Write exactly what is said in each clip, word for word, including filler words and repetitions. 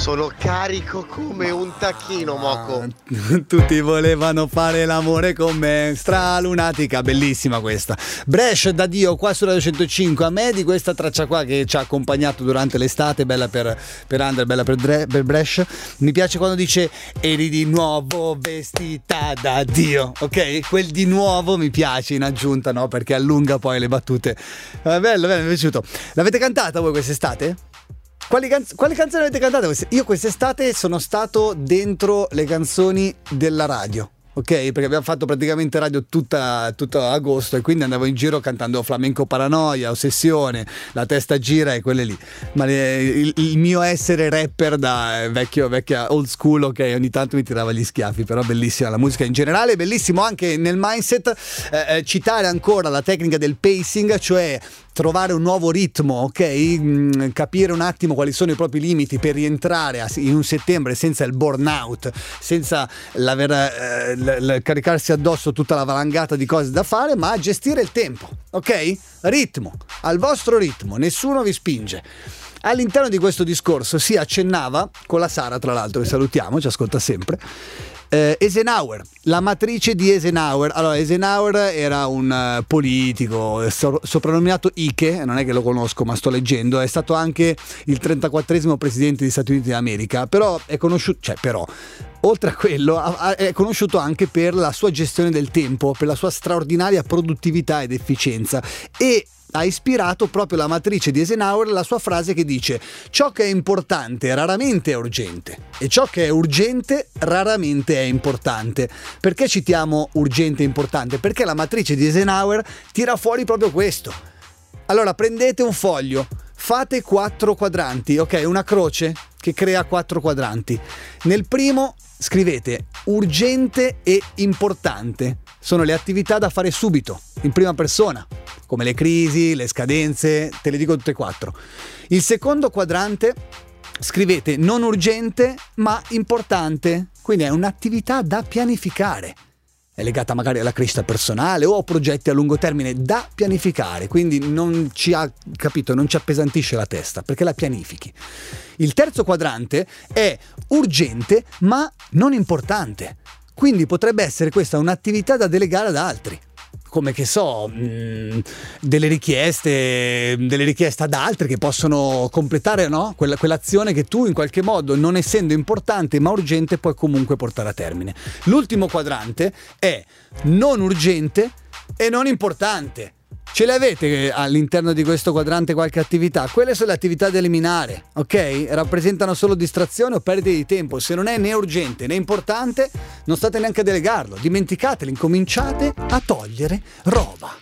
Sono carico come un tacchino, Moco. Tutti volevano fare l'amore con me. Stralunatica, bellissima questa. Bresh da Dio qua su Radio centocinque. A me di questa traccia qua che ci ha accompagnato durante l'estate, bella per, per Under, bella per, Dre, per Bresh, mi piace quando dice eri di nuovo vestita da Dio, ok? Quel di nuovo mi piace in aggiunta, no? Perché allunga poi le battute. Bello, bello, mi è piaciuto. L'avete cantata voi quest'estate? Quali, canz- quali canzoni avete cantato? Io quest'estate sono stato dentro le canzoni della radio, ok? Perché abbiamo fatto praticamente radio tutta, tutto agosto e quindi andavo in giro cantando Flamenco Paranoia, Ossessione, La testa gira e quelle lì. Ma le, il, il mio essere rapper da vecchio, vecchia old school, ok, ogni tanto mi tirava gli schiaffi, però bellissima la musica in generale, bellissimo anche nel mindset eh, citare ancora la tecnica del pacing, cioè trovare un nuovo ritmo, ok? Mm, capire un attimo quali sono i propri limiti per rientrare a, in un settembre senza il burnout, senza l'aver, eh, l- l- caricarsi addosso tutta la valangata di cose da fare, ma gestire il tempo, ok? Ritmo, al vostro ritmo, nessuno vi spinge. All'interno di questo discorso si accennava, con la Sara tra l'altro, che salutiamo, ci ascolta sempre, Eh, Eisenhower, la matrice di Eisenhower. Allora, Eisenhower era un uh, politico so- soprannominato Ike, non è che lo conosco ma sto leggendo, è stato anche il trentaquattresimo presidente degli Stati Uniti d'America, però è conosciuto, cioè però oltre a quello è conosciuto anche per la sua gestione del tempo, per la sua straordinaria produttività ed efficienza, e ha ispirato proprio la matrice di Eisenhower la sua frase che dice: ciò che è importante raramente è urgente e ciò che è urgente raramente è importante. Perché citiamo urgente e importante? Perché la matrice di Eisenhower tira fuori proprio questo. Allora prendete un foglio, fate quattro quadranti, ok? Una croce che crea quattro quadranti. Nel primo scrivete urgente e importante. Sono le attività da fare subito, in prima persona, come le crisi, le scadenze, te le dico tutte e quattro. Il secondo quadrante scrivete non urgente ma importante, quindi è un'attività da pianificare. È legata magari alla crescita personale o a progetti a lungo termine da pianificare, quindi non ci ha capito, non ci appesantisce la testa perché la pianifichi. Il terzo quadrante è urgente ma non importante, quindi potrebbe essere questa un'attività da delegare ad altri, come che so, mh, delle richieste, delle richieste ad altri che possono completare, no? Quella, quell'azione che tu in qualche modo, non essendo importante ma urgente, puoi comunque portare a termine. L'ultimo quadrante è non urgente e non importante. Ce le avete all'interno di questo quadrante qualche attività? Quelle sono le attività da eliminare, ok? Rappresentano solo distrazione o perdita di tempo. Se non è né urgente né importante, non state neanche a delegarlo. Dimenticatele, incominciate a togliere roba.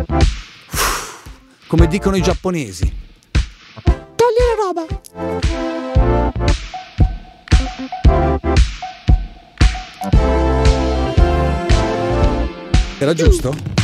Uff, come dicono i giapponesi. Togliere roba. Era giusto?